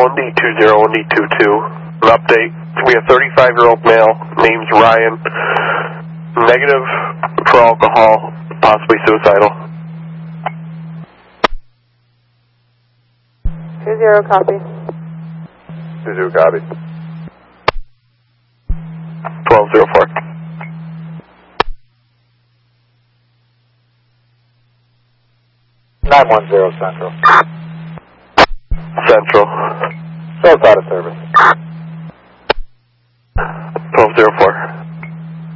1D20, 1D22. An update. We have a 35-year-old male, name's Ryan. Negative for alcohol, possibly suicidal. 20, copy. 20, copy. 1204. Central. Central. So it's out of service. 1204.